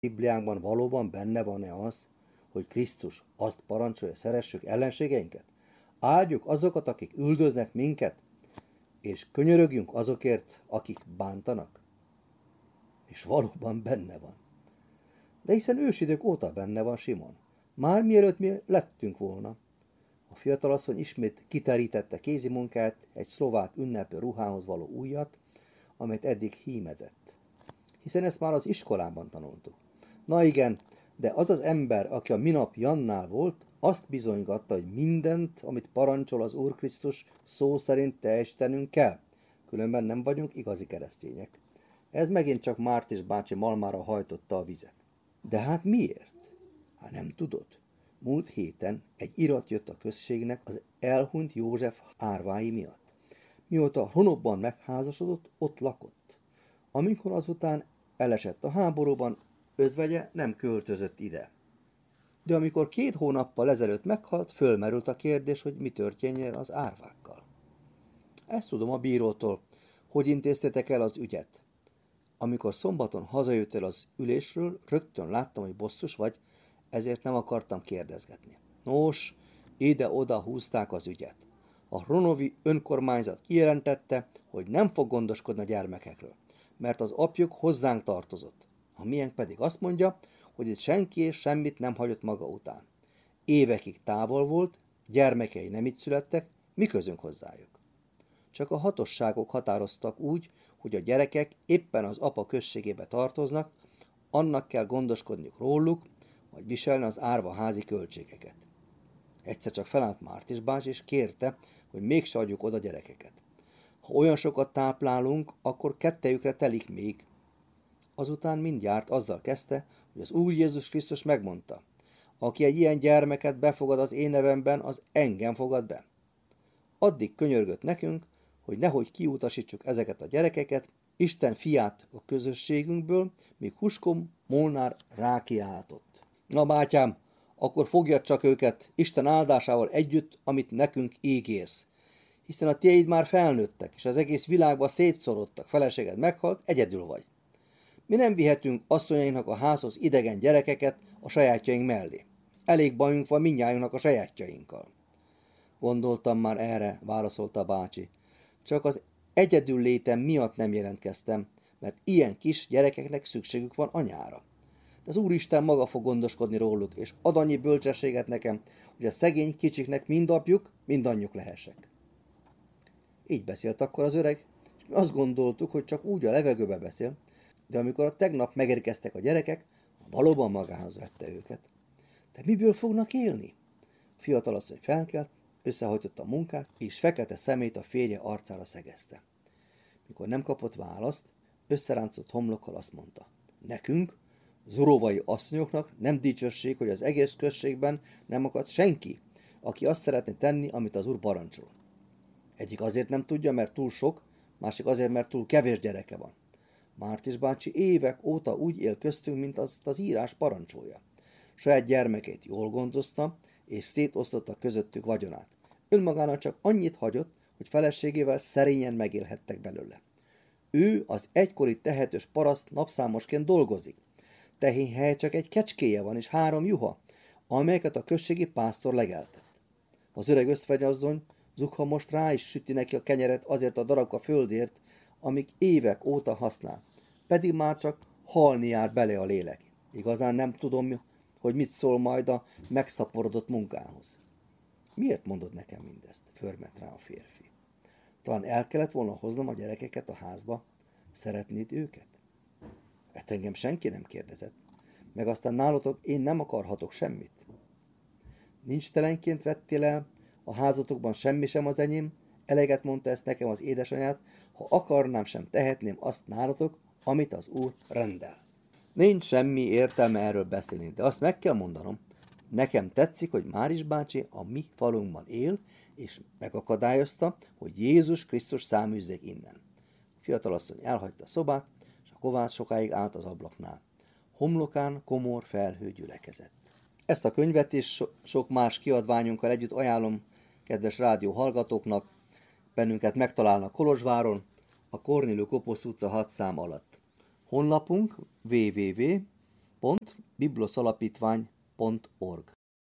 Bibliánkban valóban benne van-e az, hogy Krisztus azt parancsolja, szeressük ellenségeinket? Áldjuk azokat, akik üldöznek minket, és könyörögjünk azokért, akik bántanak? És valóban benne van. De hiszen ősidők óta benne van Simon. Már mielőtt mi lettünk volna. A fiatalasszony ismét kiterítette kézimunkát, egy szlovák ünneplő ruhához való ujjat, amelyet eddig hímezett. Hiszen ezt már az iskolában tanultuk. Na igen, de az az ember, aki a minap Jannál volt, azt bizonygatta, hogy mindent, amit parancsol az Úr Krisztus, szó szerint teljesítenünk kell. Különben nem vagyunk igazi keresztények. Ez megint csak Mártis bácsi malmára hajtotta a vizet. De hát miért? Hát nem tudod. Múlt héten egy irat jött a községnek az elhunyt József árvái miatt. Mióta Hronokban megházasodott, ott lakott. Amikor azután elesett a háborúban, özvegye nem költözött ide. De amikor 2 hónappal ezelőtt meghalt, fölmerült a kérdés, hogy mi történjen az árvákkal. Ezt tudom a bírótól, hogy intéztetek el az ügyet. Amikor szombaton hazajöttél az ülésről, rögtön láttam, hogy bosszus vagy, ezért nem akartam kérdezgetni. Nos, ide-oda húzták az ügyet. A hronovi önkormányzat kijelentette, hogy nem fog gondoskodni a gyermekekről, mert az apjuk hozzánk tartozott. A miénk pedig azt mondja, hogy itt senki és semmit nem hagyott maga után. Évekig távol volt, gyermekei nem itt születtek, mi közünk hozzájuk. Csak a hatosságok határoztak úgy, hogy a gyerekek éppen az apa községébe tartoznak, annak kell gondoskodniuk róluk, vagy viselni az árva házi költségeket. Egyszer csak felállt Mártis bácsi, és kérte, hogy mégse adjuk oda gyerekeket. Ha olyan sokat táplálunk, akkor kettejükre telik még. Azután mindjárt azzal kezdte, hogy az Úr Jézus Krisztus megmondta, aki egy ilyen gyermeket befogad az én nevemben, az engem fogad be. Addig könyörgött nekünk, hogy nehogy kiutasítsuk ezeket a gyerekeket, Isten fiát a közösségünkből, míg Huskom Molnár rákiáltott. Na bátyám, akkor fogjad csak őket Isten áldásával együtt, amit nekünk ígérsz. Hiszen a tiéd már felnőttek, és az egész világba szétszorodtak, feleséged meghalt, egyedül vagy. Mi nem vihetünk asszonyainknak a házhoz idegen gyerekeket a sajátjaink mellé. Elég bajunk van mindnyájunknak a sajátjainkkal. Gondoltam már erre, válaszolta a bácsi. Csak az egyedül létem miatt nem jelentkeztem, mert ilyen kis gyerekeknek szükségük van anyára. De az Úristen maga fog gondoskodni róluk, és ad annyi bölcsességet nekem, hogy a szegény kicsiknek mind apjuk, mind anyjuk lehessek. Így beszélt akkor az öreg, és mi azt gondoltuk, hogy csak úgy a levegőbe beszél, de amikor a tegnap megérkeztek a gyerekek, valóban magához vette őket. De miből fognak élni? A fiatalasszony felkelt, összehajtotta a munkát, és fekete szemét a férje arcára szegezte. Mikor nem kapott választ, összeráncolt homlokkal azt mondta, nekünk, zurovai asszonyoknak nem dicsőség, hogy az egész községben nem akad senki, aki azt szeretné tenni, amit az Úr parancsol. Egyik azért nem tudja, mert túl sok, másik azért, mert túl kevés gyereke van. Mártis bácsi évek óta úgy él köztünk, mint azt az írás parancsolja. Saját gyermekét jól gondozta, és szétosztotta közöttük vagyonát. Önmagának csak annyit hagyott, hogy feleségével szerényen megélhettek belőle. Ő az egykori tehetős paraszt napszámosként dolgozik. Tehénhely csak egy kecskéje van és 3 juha, amelyeket a községi pásztor legeltett. Az öreg összfegyasszony Zukha most rá is süti neki a kenyeret azért a darabka földért, amik évek óta használ, pedig már csak halni jár bele a lélek. Igazán nem tudom, hogy mit szól majd a megszaporodott munkához. Miért mondod nekem mindezt? Förmet rá a férfi. Talán el kellett volna hoznom a gyerekeket a házba. Szeretnéd őket? Ezt engem senki nem kérdezett. Meg aztán nálatok én nem akarhatok semmit. Nincs telenként vettél el, a házatokban semmi sem az enyém, eleget mondta ezt nekem az édesanyád, ha akarnám sem tehetném azt nálatok, amit az Úr rendel. Nincs semmi értelme erről beszélni, de azt meg kell mondanom, nekem tetszik, hogy Máris bácsi a mi falunkban él, és megakadályozta, hogy Jézus Krisztus száműzzék innen. A fiatalasszony elhagyta a szobát, és a kovács sokáig állt az ablaknál. Homlokán komor felhő gyülekezett. Ezt a könyvet és sok más kiadványunkkal együtt ajánlom kedves rádió hallgatóknak. Bennünket megtalálnak Kolozsváron, a Kornél Koposz utca 6 szám alatt. Honlapunk www www.bibloszalapítvány.org